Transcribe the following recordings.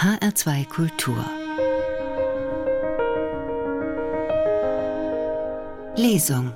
HR2 Kultur Lesung.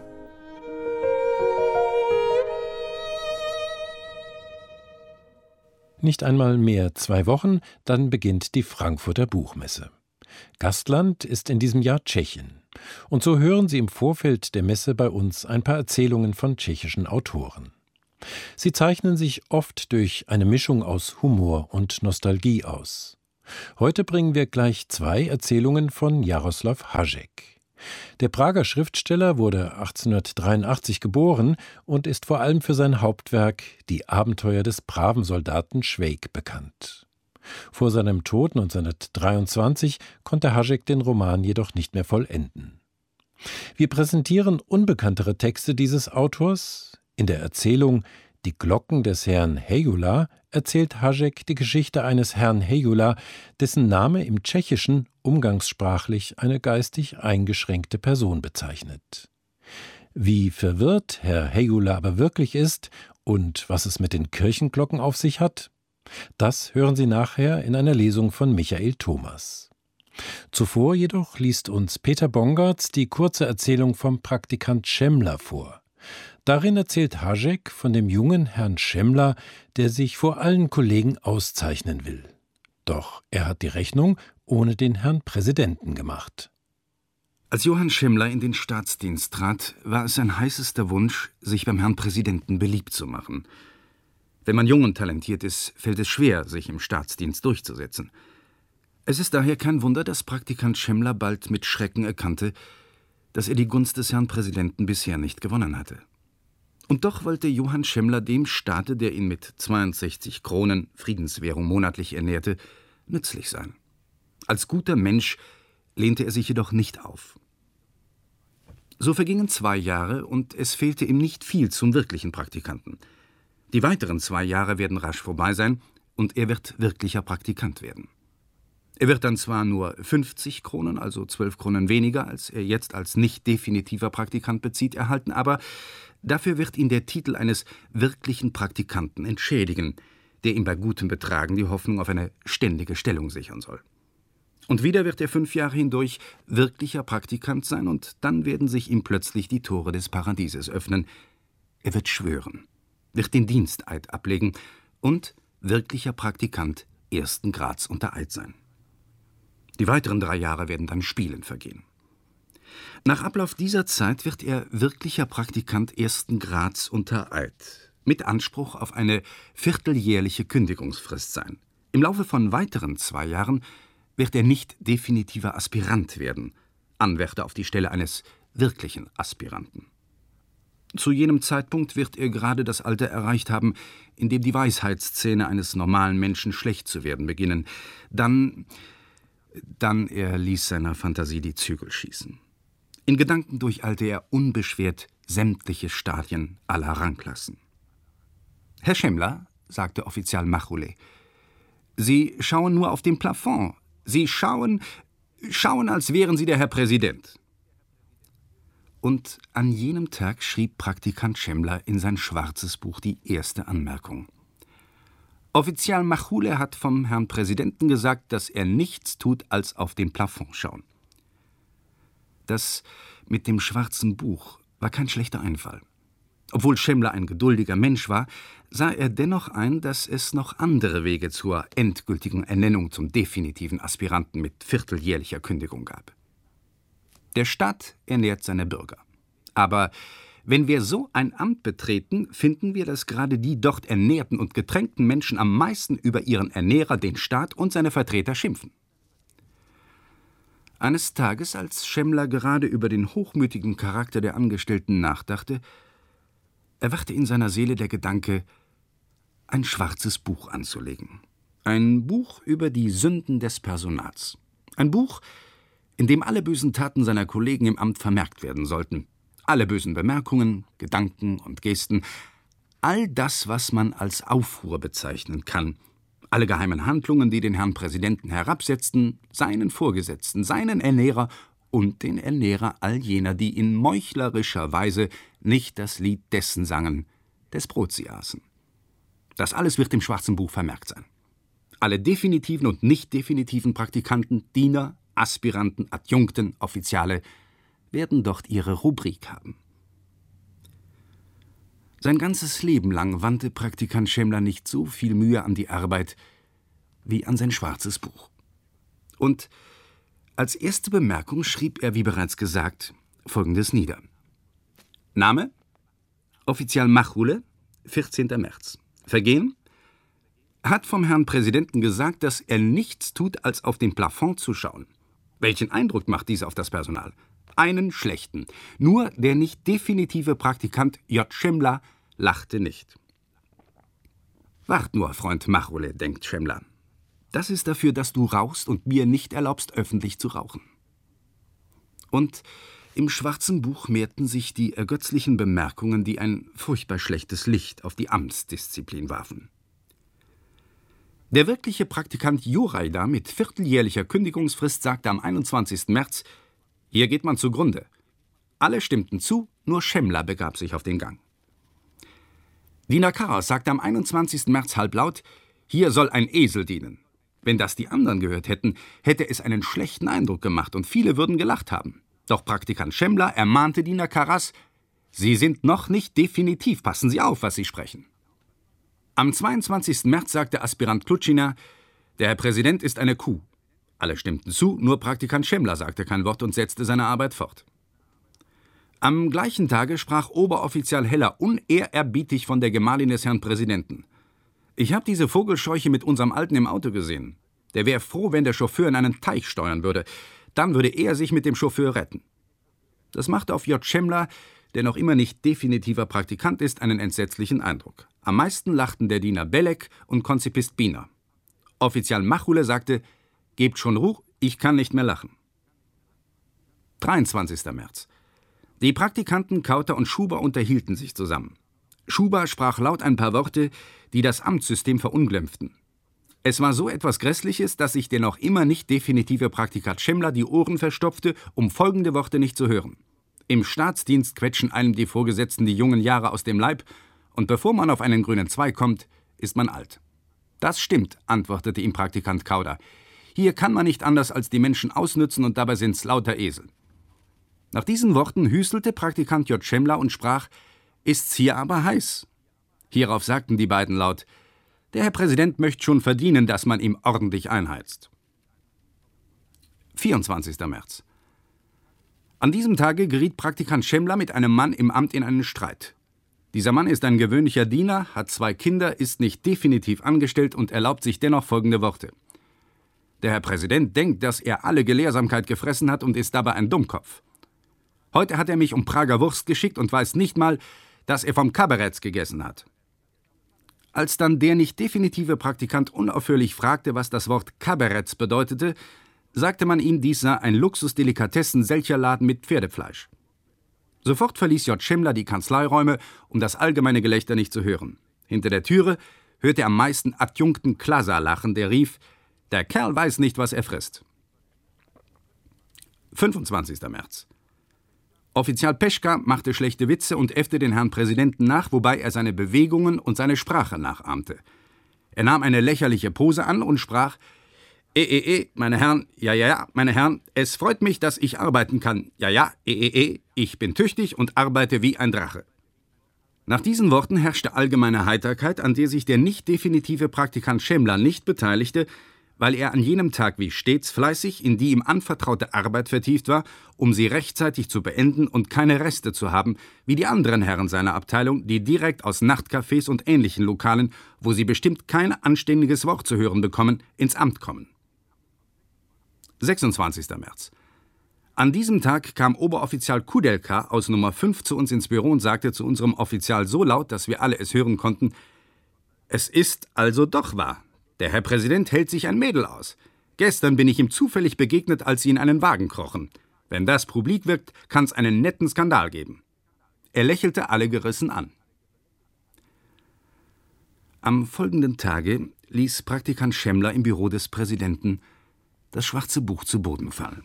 Nicht einmal mehr 2 Wochen, dann beginnt die Frankfurter Buchmesse. Gastland ist in diesem Jahr Tschechien. Und so hören Sie im Vorfeld der Messe bei uns ein paar Erzählungen von tschechischen Autoren. Sie zeichnen sich oft durch eine Mischung aus Humor und Nostalgie aus. Heute bringen wir gleich 2 Erzählungen von Jaroslav Hašek. Der Prager Schriftsteller wurde 1883 geboren und ist vor allem für sein Hauptwerk Die Abenteuer des braven Soldaten Švejk bekannt. Vor seinem Tod 1923 konnte Hašek den Roman jedoch nicht mehr vollenden. Wir präsentieren unbekanntere Texte dieses Autors. In der Erzählung Die Glocken des Herrn Hejula erzählt Hašek die Geschichte eines Herrn Hejula, dessen Name im Tschechischen umgangssprachlich eine geistig eingeschränkte Person bezeichnet. Wie verwirrt Herr Hejula aber wirklich ist und was es mit den Kirchenglocken auf sich hat, das hören Sie nachher in einer Lesung von Michael Thomas. Zuvor jedoch liest uns Peter Bongartz die kurze Erzählung vom Praktikant Šemla vor. Darin erzählt Hašek von dem jungen Herrn Šemla, der sich vor allen Kollegen auszeichnen will. Doch er hat die Rechnung ohne den Herrn Präsidenten gemacht. Als Johann Šemla in den Staatsdienst trat, war es sein heißester Wunsch, sich beim Herrn Präsidenten beliebt zu machen. Wenn man jung und talentiert ist, fällt es schwer, sich im Staatsdienst durchzusetzen. Es ist daher kein Wunder, dass Praktikant Šemla bald mit Schrecken erkannte, dass er die Gunst des Herrn Präsidenten bisher nicht gewonnen hatte. Und doch wollte Johann Šemla dem Staate, der ihn mit 62 Kronen Friedenswährung monatlich ernährte, nützlich sein. Als guter Mensch lehnte er sich jedoch nicht auf. So vergingen 2 Jahre und es fehlte ihm nicht viel zum wirklichen Praktikanten. Die weiteren 2 Jahre werden rasch vorbei sein und er wird wirklicher Praktikant werden. Er wird dann zwar nur 50 Kronen, also 12 Kronen weniger, als er jetzt als nicht definitiver Praktikant bezieht, erhalten, aber dafür wird ihn der Titel eines wirklichen Praktikanten entschädigen, der ihm bei gutem Betragen die Hoffnung auf eine ständige Stellung sichern soll. Und wieder wird er 5 Jahre hindurch wirklicher Praktikant sein und dann werden sich ihm plötzlich die Tore des Paradieses öffnen. Er wird schwören, wird den Diensteid ablegen und wirklicher Praktikant 1. Grads unter Eid sein. Die weiteren 3 Jahre werden dann spielend vergehen. Nach Ablauf dieser Zeit wird er wirklicher Praktikant 1. Grads unter Eid, mit Anspruch auf eine vierteljährliche Kündigungsfrist sein. Im Laufe von weiteren 2 Jahren wird er nicht definitiver Aspirant werden, Anwärter auf die Stelle eines wirklichen Aspiranten. Zu jenem Zeitpunkt wird er gerade das Alter erreicht haben, in dem die Weisheitszähne eines normalen Menschen schlecht zu werden beginnen. Dann er ließ seiner Fantasie die Zügel schießen. In Gedanken durcheilte er unbeschwert sämtliche Stadien aller Rangklassen. »Herr Šemla«, sagte Offizial Machule, »Sie schauen nur auf den Plafond. Sie schauen, als wären Sie der Herr Präsident.« Und an jenem Tag schrieb Praktikant Šemla in sein schwarzes Buch die erste Anmerkung. Offizial Machule hat vom Herrn Präsidenten gesagt, dass er nichts tut, als auf den Plafond schauen. Das mit dem schwarzen Buch war kein schlechter Einfall. Obwohl Šemla ein geduldiger Mensch war, sah er dennoch ein, dass es noch andere Wege zur endgültigen Ernennung zum definitiven Aspiranten mit vierteljährlicher Kündigung gab. Der Staat ernährt seine Bürger. Aber wenn wir so ein Amt betreten, finden wir, dass gerade die dort ernährten und getränkten Menschen am meisten über ihren Ernährer, den Staat und seine Vertreter schimpfen. Eines Tages, als Šemla gerade über den hochmütigen Charakter der Angestellten nachdachte, erwachte in seiner Seele der Gedanke, ein schwarzes Buch anzulegen. Ein Buch über die Sünden des Personals. Ein Buch, in dem alle bösen Taten seiner Kollegen im Amt vermerkt werden sollten. Alle bösen Bemerkungen, Gedanken und Gesten, all das, was man als Aufruhr bezeichnen kann, alle geheimen Handlungen, die den Herrn Präsidenten herabsetzten, seinen Vorgesetzten, seinen Ernährer und den Ernährer all jener, die in meuchlerischer Weise nicht das Lied dessen sangen, des Brot sie aßen. Das alles wird im schwarzen Buch vermerkt sein. Alle definitiven und nicht definitiven Praktikanten, Diener, Aspiranten, Adjunkten, Offiziale werden dort ihre Rubrik haben. Sein ganzes Leben lang wandte Praktikant Schemmler nicht so viel Mühe an die Arbeit wie an sein schwarzes Buch. Und als erste Bemerkung schrieb er, wie bereits gesagt, Folgendes nieder. Name: Offizial Machule, 14. März. Vergehen: hat vom Herrn Präsidenten gesagt, dass er nichts tut, als auf den Plafond zu schauen. Welchen Eindruck macht dies auf das Personal? Einen schlechten. Nur der nicht definitive Praktikant J. Schemmler lachte nicht. Wart nur, Freund Machule, denkt Schemmler. Das ist dafür, dass du rauchst und mir nicht erlaubst, öffentlich zu rauchen. Und im schwarzen Buch mehrten sich die ergötzlichen Bemerkungen, die ein furchtbar schlechtes Licht auf die Amtsdisziplin warfen. Der wirkliche Praktikant Juraida mit vierteljährlicher Kündigungsfrist sagte am 21. März, hier geht man zugrunde. Alle stimmten zu, nur Schemmler begab sich auf den Gang. Diener Karas sagte am 21. März halblaut, hier soll ein Esel dienen. Wenn das die anderen gehört hätten, hätte es einen schlechten Eindruck gemacht und viele würden gelacht haben. Doch Praktikant Schemmler ermahnte Diener Karas, Sie sind noch nicht definitiv, passen Sie auf, was Sie sprechen. Am 22. März sagte Aspirant Klutschina, der Herr Präsident ist eine Kuh. Alle stimmten zu, nur Praktikant Schemmler sagte kein Wort und setzte seine Arbeit fort. Am gleichen Tage sprach Oberoffizial Heller unehrerbietig von der Gemahlin des Herrn Präsidenten. Ich habe diese Vogelscheuche mit unserem Alten im Auto gesehen. Der wäre froh, wenn der Chauffeur in einen Teich steuern würde. Dann würde er sich mit dem Chauffeur retten. Das machte auf J. Schemmler, der noch immer nicht definitiver Praktikant ist, einen entsetzlichen Eindruck. Am meisten lachten der Diener Belek und Konzipist Biener. Offizial Machule sagte, gebt schon Ruhe, ich kann nicht mehr lachen. 23. März. Die Praktikanten Kauter und Schuber unterhielten sich zusammen. Schuber sprach laut ein paar Worte, die das Amtssystem verunglimpften. Es war so etwas Grässliches, dass sich der noch immer nicht definitive Praktikant Schemmler die Ohren verstopfte, um folgende Worte nicht zu hören. Im Staatsdienst quetschen einem die Vorgesetzten die jungen Jahre aus dem Leib, und bevor man auf einen grünen Zweig kommt, ist man alt. Das stimmt, antwortete ihm Praktikant Kauder. Hier kann man nicht anders als die Menschen ausnützen und dabei sind's lauter Esel. Nach diesen Worten hüstelte Praktikant J. Schemmler und sprach, ist's hier aber heiß? Hierauf sagten die beiden laut, der Herr Präsident möchte schon verdienen, dass man ihm ordentlich einheizt. 24. März. An diesem Tage geriet Praktikant Schemmler mit einem Mann im Amt in einen Streit. Dieser Mann ist ein gewöhnlicher Diener, hat 2 Kinder, ist nicht definitiv angestellt und erlaubt sich dennoch folgende Worte. Der Herr Präsident denkt, dass er alle Gelehrsamkeit gefressen hat und ist dabei ein Dummkopf. Heute hat er mich um Prager Wurst geschickt und weiß nicht mal, dass er vom Kabaretts gegessen hat. Als dann der nicht definitive Praktikant unaufhörlich fragte, was das Wort Kabaretts bedeutete, sagte man ihm, dies sei ein Luxusdelikatessen-Selcherladen mit Pferdefleisch. Sofort verließ J. Schemmler die Kanzleiräume, um das allgemeine Gelächter nicht zu hören. Hinter der Türe hörte er am meisten Adjunkten Klasa lachen, der rief, der Kerl weiß nicht, was er frisst. 25. März. Offizial Peschka machte schlechte Witze und äffte den Herrn Präsidenten nach, wobei er seine Bewegungen und seine Sprache nachahmte. Er nahm eine lächerliche Pose an und sprach, meine Herren, ja, meine Herren, es freut mich, dass ich arbeiten kann. Ja, ich bin tüchtig und arbeite wie ein Drache. Nach diesen Worten herrschte allgemeine Heiterkeit, an der sich der nicht definitive Praktikant Schemmler nicht beteiligte, weil er an jenem Tag wie stets fleißig in die ihm anvertraute Arbeit vertieft war, um sie rechtzeitig zu beenden und keine Reste zu haben, wie die anderen Herren seiner Abteilung, die direkt aus Nachtcafés und ähnlichen Lokalen, wo sie bestimmt kein anständiges Wort zu hören bekommen, ins Amt kommen. 26. März. An diesem Tag kam Oberoffizial Kudelka aus Nummer 5 zu uns ins Büro und sagte zu unserem Offizial so laut, dass wir alle es hören konnten, es ist also doch wahr. Der Herr Präsident hält sich ein Mädel aus. Gestern bin ich ihm zufällig begegnet, als sie in einen Wagen krochen. Wenn das publik wirkt, kann's einen netten Skandal geben. Er lächelte alle gerissen an. Am folgenden Tage ließ Praktikant Schemmler im Büro des Präsidenten das schwarze Buch zu Boden fallen.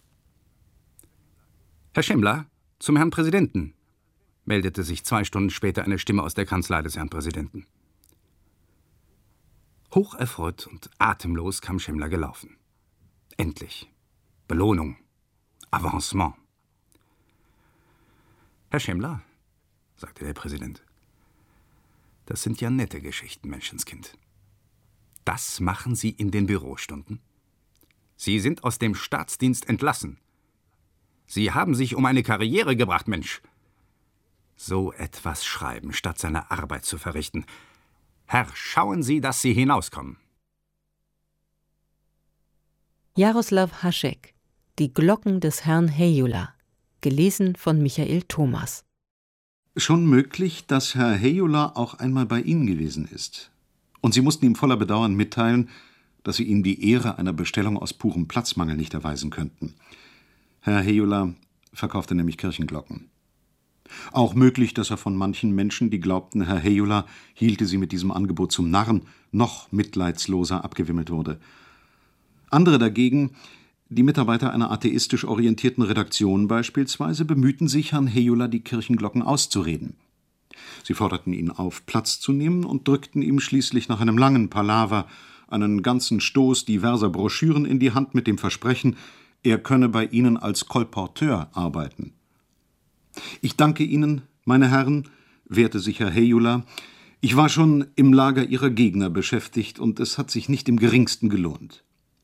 Herr Schemmler, zum Herrn Präsidenten, meldete sich 2 Stunden später eine Stimme aus der Kanzlei des Herrn Präsidenten. Hocherfreut und atemlos kam Schemmler gelaufen. Endlich. Belohnung. Avancement. »Herr Schemmler«, sagte der Präsident, »das sind ja nette Geschichten, Menschenskind. Das machen Sie in den Bürostunden? Sie sind aus dem Staatsdienst entlassen. Sie haben sich um eine Karriere gebracht, Mensch. So etwas schreiben, statt seine Arbeit zu verrichten. Herr, schauen Sie, dass Sie hinauskommen.« Jaroslav Hašek, Die Glocken des Herrn Hejula, gelesen von Michael Thomas. Schon möglich, dass Herr Hejula auch einmal bei Ihnen gewesen ist. Und Sie mussten ihm voller Bedauern mitteilen, dass Sie ihm die Ehre einer Bestellung aus purem Platzmangel nicht erweisen könnten. Herr Hejula verkaufte nämlich Kirchenglocken. Auch möglich, dass er von manchen Menschen, die glaubten, Herr Hejula hielte sie mit diesem Angebot zum Narren, noch mitleidsloser abgewimmelt wurde. Andere dagegen, die Mitarbeiter einer atheistisch orientierten Redaktion beispielsweise, bemühten sich, Herrn Hejula die Kirchenglocken auszureden. Sie forderten ihn auf, Platz zu nehmen und drückten ihm schließlich nach einem langen Palaver einen ganzen Stoß diverser Broschüren in die Hand mit dem Versprechen, er könne bei ihnen als Kolporteur arbeiten. »Ich danke Ihnen, meine Herren«, wehrte sich Herr Hejula, »ich war schon im Lager Ihrer Gegner beschäftigt und es hat sich nicht im geringsten gelohnt.«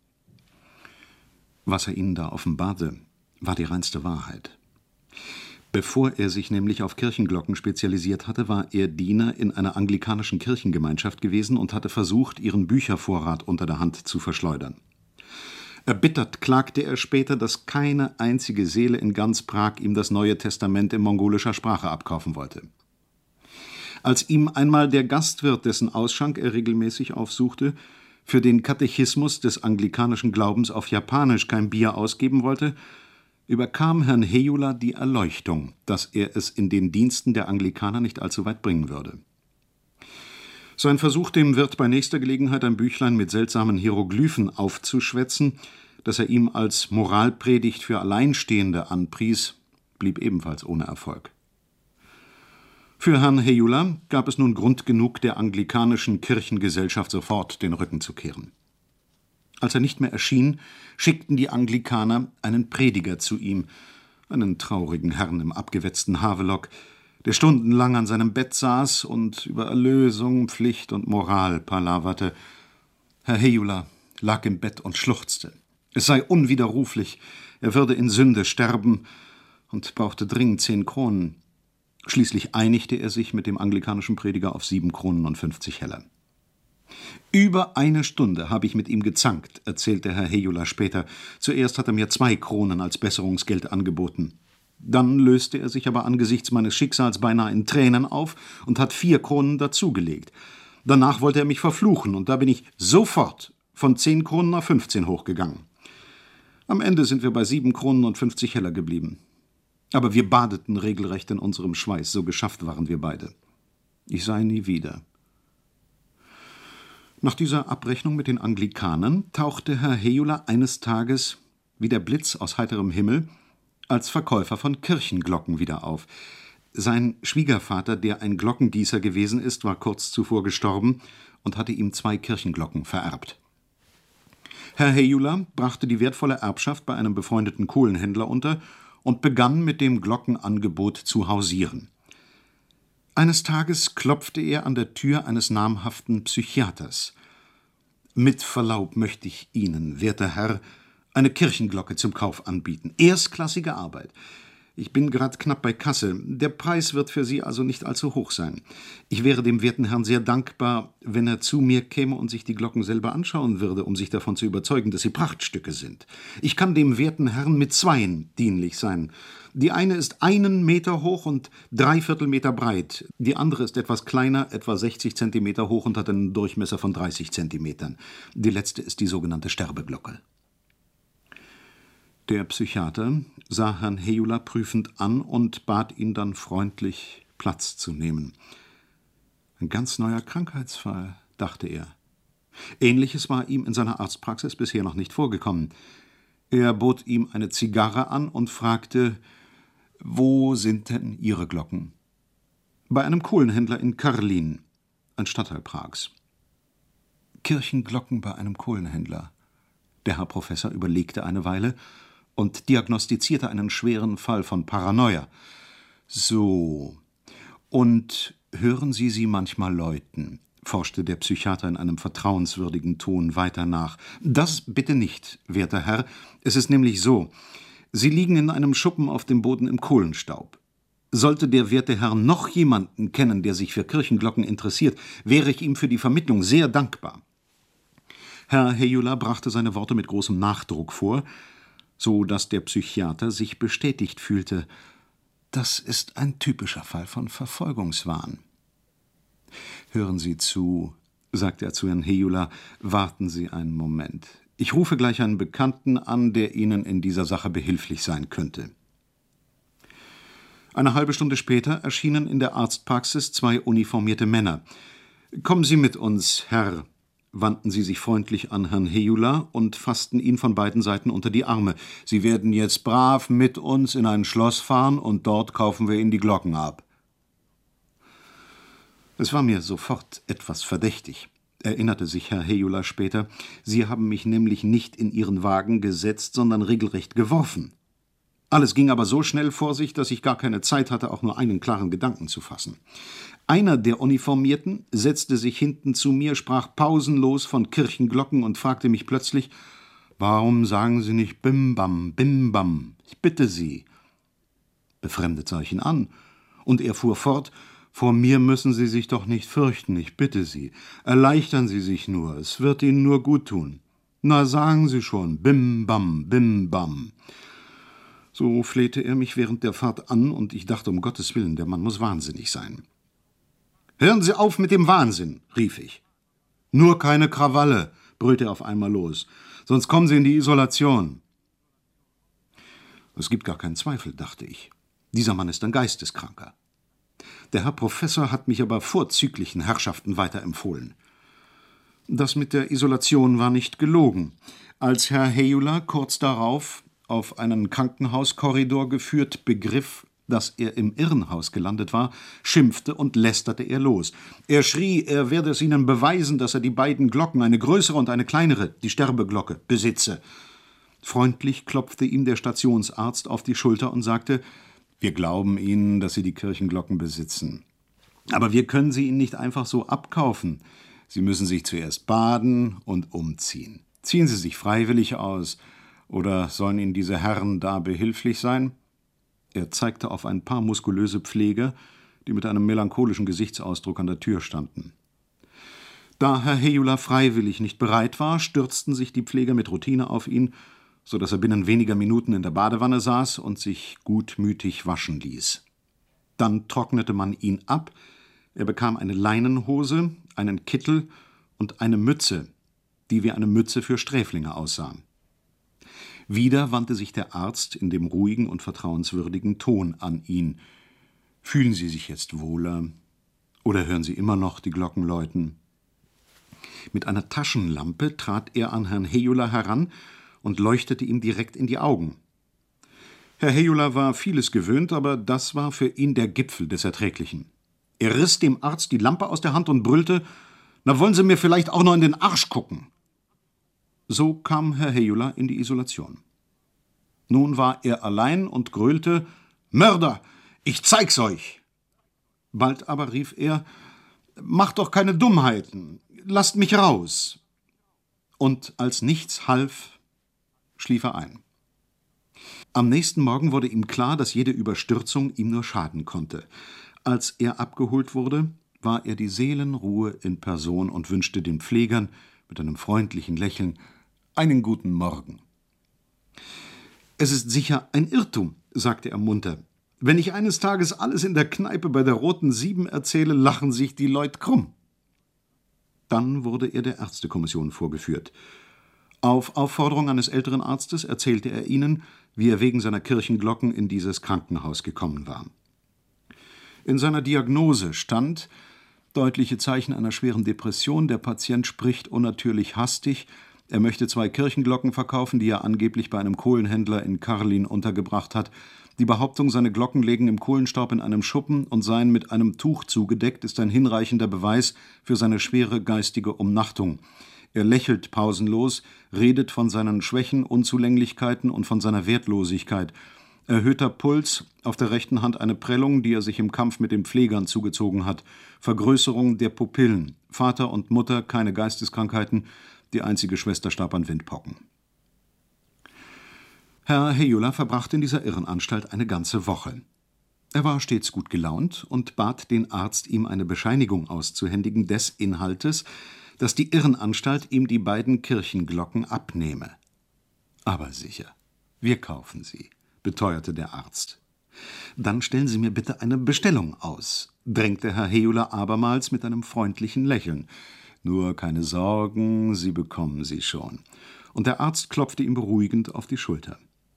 Was er ihnen da offenbarte, war die reinste Wahrheit. Bevor er sich nämlich auf Kirchenglocken spezialisiert hatte, war er Diener in einer anglikanischen Kirchengemeinschaft gewesen und hatte versucht, ihren Büchervorrat unter der Hand zu verschleudern. Erbittert klagte er später, dass keine einzige Seele in ganz Prag ihm das Neue Testament in mongolischer Sprache abkaufen wollte. Als ihm einmal der Gastwirt, dessen Ausschank er regelmäßig aufsuchte, für den Katechismus des anglikanischen Glaubens auf Japanisch kein Bier ausgeben wollte, überkam Herrn Hejula die Erleuchtung, dass er es in den Diensten der Anglikaner nicht allzu weit bringen würde. Sein Versuch, dem Wirt bei nächster Gelegenheit ein Büchlein mit seltsamen Hieroglyphen aufzuschwätzen, das er ihm als Moralpredigt für Alleinstehende anpries, blieb ebenfalls ohne Erfolg. Für Herrn Hejula gab es nun Grund genug, der anglikanischen Kirchengesellschaft sofort den Rücken zu kehren. Als er nicht mehr erschien, schickten die Anglikaner einen Prediger zu ihm, einen traurigen Herrn im abgewetzten Havelock, der stundenlang an seinem Bett saß und über Erlösung, Pflicht und Moral palaverte. Herr Hejula lag im Bett und schluchzte. Es sei unwiderruflich, er würde in Sünde sterben und brauchte dringend 10 Kronen. Schließlich einigte er sich mit dem anglikanischen Prediger auf 7 Kronen und 50 Heller. »Über eine Stunde habe ich mit ihm gezankt«, erzählte Herr Hejula später. »Zuerst hat er mir 2 Kronen als Besserungsgeld angeboten. Dann löste er sich aber angesichts meines Schicksals beinahe in Tränen auf und hat 4 Kronen dazugelegt. Danach wollte er mich verfluchen, und da bin ich sofort von 10 Kronen auf 15 hochgegangen. Am Ende sind wir bei 7 Kronen und 50 Heller geblieben. Aber wir badeten regelrecht in unserem Schweiß, so geschafft waren wir beide. Ich sah ihn nie wieder.« Nach dieser Abrechnung mit den Anglikanern tauchte Herr Hejula eines Tages, wie der Blitz aus heiterem Himmel, als Verkäufer von Kirchenglocken wieder auf. Sein Schwiegervater, der ein Glockengießer gewesen ist, war kurz zuvor gestorben und hatte ihm 2 Kirchenglocken vererbt. Herr Hejula brachte die wertvolle Erbschaft bei einem befreundeten Kohlenhändler unter und begann mit dem Glockenangebot zu hausieren. Eines Tages klopfte er an der Tür eines namhaften Psychiaters. »Mit Verlaub möchte ich Ihnen, werter Herr, eine Kirchenglocke zum Kauf anbieten. Erstklassige Arbeit. Ich bin gerade knapp bei Kasse. Der Preis wird für Sie also nicht allzu hoch sein. Ich wäre dem werten Herrn sehr dankbar, wenn er zu mir käme und sich die Glocken selber anschauen würde, um sich davon zu überzeugen, dass sie Prachtstücke sind. Ich kann dem werten Herrn mit 2 dienlich sein. Die eine ist 1 Meter hoch und 3/4 Meter breit. Die andere ist etwas kleiner, etwa 60 Zentimeter hoch und hat einen Durchmesser von 30 Zentimetern. Die letzte ist die sogenannte Sterbeglocke.« Der Psychiater sah Herrn Hejula prüfend an und bat ihn dann freundlich, Platz zu nehmen. Ein ganz neuer Krankheitsfall, dachte er. Ähnliches war ihm in seiner Arztpraxis bisher noch nicht vorgekommen. Er bot ihm eine Zigarre an und fragte, »Wo sind denn Ihre Glocken?« »Bei einem Kohlenhändler in Karlin, ein Stadtteil Prags.« Kirchenglocken bei einem Kohlenhändler. Der Herr Professor überlegte eine Weile und diagnostizierte einen schweren Fall von Paranoia. »So, und hören Sie sie manchmal läuten?« forschte der Psychiater in einem vertrauenswürdigen Ton weiter nach. »Das bitte nicht, werter Herr. Es ist nämlich so, Sie liegen in einem Schuppen auf dem Boden im Kohlenstaub. Sollte der werte Herr noch jemanden kennen, der sich für Kirchenglocken interessiert, wäre ich ihm für die Vermittlung sehr dankbar.« Herr Hejula brachte seine Worte mit großem Nachdruck vor, so dass der Psychiater sich bestätigt fühlte. Das ist ein typischer Fall von Verfolgungswahn. »Hören Sie zu«, sagte er zu Herrn Hejula, »warten Sie einen Moment. Ich rufe gleich einen Bekannten an, der Ihnen in dieser Sache behilflich sein könnte.« Eine halbe Stunde später erschienen in der Arztpraxis 2 uniformierte Männer. »Kommen Sie mit uns, Herr«, wandten sie sich freundlich an Herrn Hejula und fassten ihn von beiden Seiten unter die Arme. »Sie werden jetzt brav mit uns in ein Schloss fahren und dort kaufen wir Ihnen die Glocken ab.« Es war mir sofort etwas verdächtig, erinnerte sich Herr Hejula später. »Sie haben mich nämlich nicht in Ihren Wagen gesetzt, sondern regelrecht geworfen. Alles ging aber so schnell vor sich, dass ich gar keine Zeit hatte, auch nur einen klaren Gedanken zu fassen. Einer der Uniformierten setzte sich hinten zu mir, sprach pausenlos von Kirchenglocken und fragte mich plötzlich, »Warum sagen Sie nicht Bim-Bam, Bim-Bam? Ich bitte Sie.« Befremdet sah ich ihn an, und er fuhr fort, »Vor mir müssen Sie sich doch nicht fürchten, ich bitte Sie. Erleichtern Sie sich nur, es wird Ihnen nur gut tun. Na, sagen Sie schon, Bim-Bam, Bim-Bam.« So flehte er mich während der Fahrt an, und ich dachte, um Gottes Willen, der Mann muss wahnsinnig sein. »Hören Sie auf mit dem Wahnsinn«, rief ich. »Nur keine Krawalle«, brüllte er auf einmal los, »sonst kommen Sie in die Isolation.« Es gibt gar keinen Zweifel, dachte ich. Dieser Mann ist ein Geisteskranker. Der Herr Professor hat mich aber vorzüglichen Herrschaften weiterempfohlen. Das mit der Isolation war nicht gelogen. Als Herr Hejula kurz darauf auf einen Krankenhauskorridor geführt begriff, dass er im Irrenhaus gelandet war, schimpfte und lästerte er los. Er schrie, er werde es ihnen beweisen, dass er die beiden Glocken, eine größere und eine kleinere, die Sterbeglocke, besitze. Freundlich klopfte ihm der Stationsarzt auf die Schulter und sagte, »Wir glauben Ihnen, dass Sie die Kirchenglocken besitzen. Aber wir können sie Ihnen nicht einfach so abkaufen. Sie müssen sich zuerst baden und umziehen. Ziehen Sie sich freiwillig aus, oder sollen Ihnen diese Herren da behilflich sein?« Er zeigte auf ein paar muskulöse Pfleger, die mit einem melancholischen Gesichtsausdruck an der Tür standen. Da Herr Hejula freiwillig nicht bereit war, stürzten sich die Pfleger mit Routine auf ihn, so dass er binnen weniger Minuten in der Badewanne saß und sich gutmütig waschen ließ. Dann trocknete man ihn ab, er bekam eine Leinenhose, einen Kittel und eine Mütze, die wie eine Mütze für Sträflinge aussah. Wieder wandte sich der Arzt in dem ruhigen und vertrauenswürdigen Ton an ihn. »Fühlen Sie sich jetzt wohler? Oder hören Sie immer noch die Glocken läuten?« Mit einer Taschenlampe trat er an Herrn Hejula heran und leuchtete ihm direkt in die Augen. Herr Hejula war vieles gewöhnt, aber das war für ihn der Gipfel des Erträglichen. Er riss dem Arzt die Lampe aus der Hand und brüllte, »Na, wollen Sie mir vielleicht auch noch in den Arsch gucken?« So kam Herr Hejula in die Isolation. Nun war er allein und gröhlte, »Mörder, ich zeig's euch!« Bald aber rief er, »Macht doch keine Dummheiten, lasst mich raus!« Und als nichts half, schlief er ein. Am nächsten Morgen wurde ihm klar, dass jede Überstürzung ihm nur schaden konnte. Als er abgeholt wurde, war er die Seelenruhe in Person und wünschte den Pflegern mit einem freundlichen Lächeln einen guten Morgen. »Es ist sicher ein Irrtum«, sagte er munter. »Wenn ich eines Tages alles in der Kneipe bei der Roten Sieben erzähle, lachen sich die Leute krumm.« Dann wurde er der Ärztekommission vorgeführt. Auf Aufforderung eines älteren Arztes erzählte er ihnen, wie er wegen seiner Kirchenglocken in dieses Krankenhaus gekommen war. In seiner Diagnose stand, deutliche Zeichen einer schweren Depression, der Patient spricht unnatürlich hastig, er möchte 2 Kirchenglocken verkaufen, die er angeblich bei einem Kohlenhändler in Karlin untergebracht hat. Die Behauptung, seine Glocken lägen im Kohlenstaub in einem Schuppen und seien mit einem Tuch zugedeckt, ist ein hinreichender Beweis für seine schwere geistige Umnachtung. Er lächelt pausenlos, redet von seinen Schwächen, Unzulänglichkeiten und von seiner Wertlosigkeit. Erhöhter Puls, auf der rechten Hand eine Prellung, die er sich im Kampf mit den Pflegern zugezogen hat. Vergrößerung der Pupillen. Vater und Mutter, keine Geisteskrankheiten. Die einzige Schwester starb an Windpocken. Herr Heyola verbrachte in dieser Irrenanstalt eine ganze Woche. Er war stets gut gelaunt und bat den Arzt, ihm eine Bescheinigung auszuhändigen des Inhaltes, dass die Irrenanstalt ihm die beiden Kirchenglocken abnehme. »Aber sicher, wir kaufen sie«, beteuerte der Arzt. »Dann stellen Sie mir bitte eine Bestellung aus«, drängte Herr Heyola abermals mit einem freundlichen Lächeln. »Nur keine Sorgen, Sie bekommen sie schon.« Und der Arzt klopfte ihm beruhigend auf die Schulter.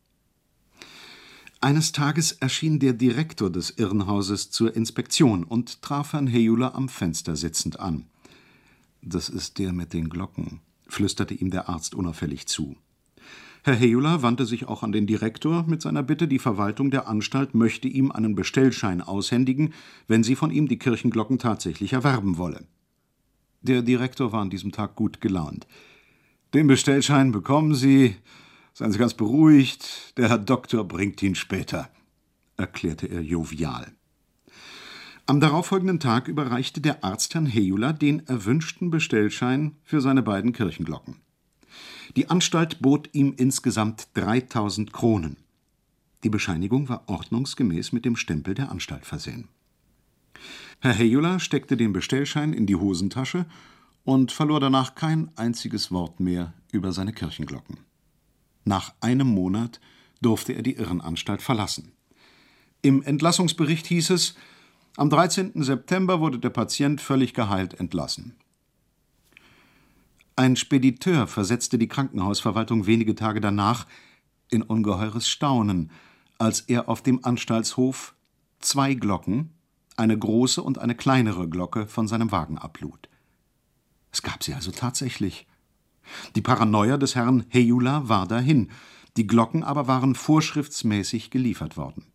Eines Tages erschien der Direktor des Irrenhauses zur Inspektion und traf Herrn Heyola am Fenster sitzend an. »Das ist der mit den Glocken«, flüsterte ihm der Arzt unauffällig zu. Herr Heyola wandte sich auch an den Direktor mit seiner Bitte, die Verwaltung der Anstalt möchte ihm einen Bestellschein aushändigen, wenn sie von ihm die Kirchenglocken tatsächlich erwerben wolle. Der Direktor war an diesem Tag gut gelaunt. »Den Bestellschein bekommen Sie. Seien Sie ganz beruhigt, der Herr Doktor bringt ihn später«, erklärte er jovial. Am darauffolgenden Tag überreichte der Arzt Herrn Heyola den erwünschten Bestellschein für seine beiden Kirchenglocken. Die Anstalt bot ihm insgesamt 3.000 Kronen. Die Bescheinigung war ordnungsgemäß mit dem Stempel der Anstalt versehen. Herr Heyola steckte den Bestellschein in die Hosentasche und verlor danach kein einziges Wort mehr über seine Kirchenglocken. Nach einem Monat durfte er die Irrenanstalt verlassen. Im Entlassungsbericht hieß es, am 13. September wurde der Patient völlig geheilt entlassen. Ein Spediteur versetzte die Krankenhausverwaltung wenige Tage danach in ungeheures Staunen, als er auf dem Anstaltshof 2 Glocken, eine große und eine kleinere Glocke, von seinem Wagen ablud. Es gab sie also tatsächlich. Die Paranoia des Herrn Heyola war dahin, die Glocken aber waren vorschriftsmäßig geliefert worden.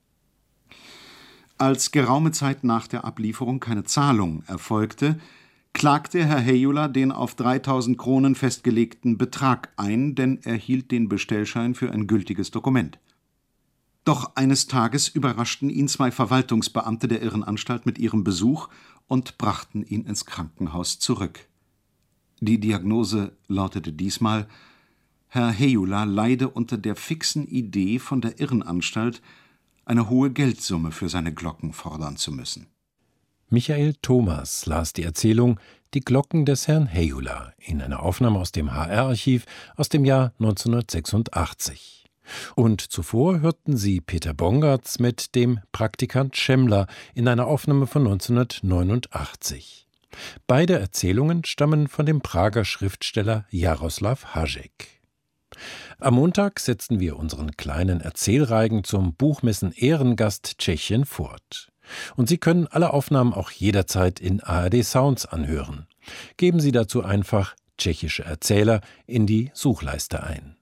Als geraume Zeit nach der Ablieferung keine Zahlung erfolgte, klagte Herr Heyola den auf 3.000 Kronen festgelegten Betrag ein, denn er hielt den Bestellschein für ein gültiges Dokument. Doch eines Tages überraschten ihn 2 Verwaltungsbeamte der Irrenanstalt mit ihrem Besuch und brachten ihn ins Krankenhaus zurück. Die Diagnose lautete diesmal: Herr Heyola leide unter der fixen Idee, von der Irrenanstalt eine hohe Geldsumme für seine Glocken fordern zu müssen. Michael Thomas las die Erzählung »Die Glocken des Herrn Heyola« in einer Aufnahme aus dem HR-Archiv aus dem Jahr 1986. Und zuvor hörten Sie Peter Bongartz mit dem Praktikant Schemmler in einer Aufnahme von 1989. Beide Erzählungen stammen von dem Prager Schriftsteller Jaroslav Hašek. Am Montag setzen wir unseren kleinen Erzählreigen zum Buchmessen-Ehrengast Tschechien fort. Und Sie können alle Aufnahmen auch jederzeit in ARD Sounds anhören. Geben Sie dazu einfach tschechische Erzähler in die Suchleiste ein.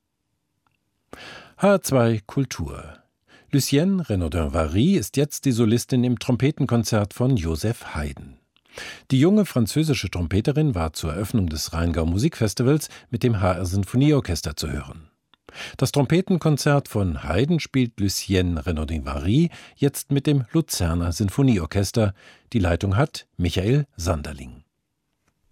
H2 Kultur. Lucienne Renaudin-Vary ist jetzt die Solistin im Trompetenkonzert von Joseph Haydn. Die junge französische Trompeterin war zur Eröffnung des Rheingau Musikfestivals mit dem HR Sinfonieorchester zu hören. Das Trompetenkonzert von Haydn spielt Lucienne Renaudin-Vary jetzt mit dem Luzerner Sinfonieorchester. Die Leitung hat Michael Sanderling.